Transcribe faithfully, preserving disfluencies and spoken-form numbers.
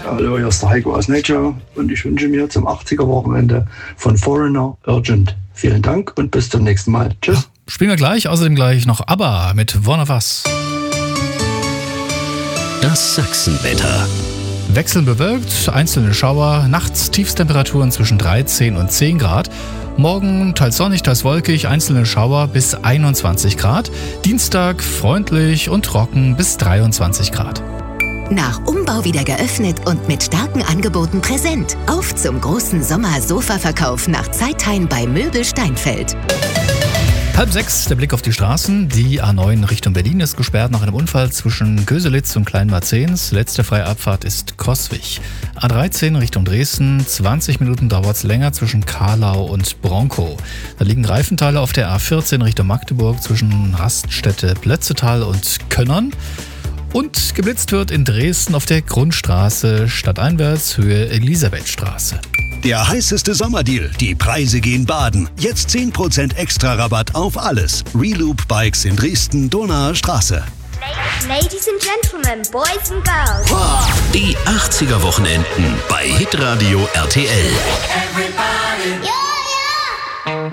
Hallo, hier ist der Heiko aus Nature und ich wünsche mir zum achtziger-Wochenende von Foreigner Urgent. Vielen Dank und bis zum nächsten Mal. Tschüss. Ja, spielen wir gleich, außerdem gleich noch ABBA mit One of Us. Das Sachsenwetter. Wechselnd bewölkt, einzelne Schauer, nachts Tiefstemperaturen zwischen dreizehn und zehn Grad. Morgen teils sonnig, teils wolkig, einzelne Schauer bis einundzwanzig Grad. Dienstag freundlich und trocken bis dreiundzwanzig Grad. Nach Umbau wieder geöffnet und mit starken Angeboten präsent. Auf zum großen Sommer-Sofa-Verkauf nach Zeithain bei Möbel Steinfeld. Halb sechs, der Blick auf die Straßen. Die A neun Richtung Berlin ist gesperrt nach einem Unfall zwischen Köselitz und Kleinmarzens. Letzte freie Abfahrt ist Coswig. A dreizehn Richtung Dresden, zwanzig Minuten dauert es länger zwischen Karlau und Bronkow. Da liegen Reifenteile auf der A vierzehn Richtung Magdeburg zwischen Raststätte Plötzetal und Könnern. Und geblitzt wird in Dresden auf der Grundstraße stadteinwärts Höhe Elisabethstraße. Der heißeste Sommerdeal. Die Preise gehen baden. Jetzt zehn Prozent extra Rabatt auf alles. Reloop Bikes in Dresden, Donauer Straße. Ladies and Gentlemen, Boys and Girls. Die achtziger-Wochenenden bei Hitradio R T L. Everybody. Yeah.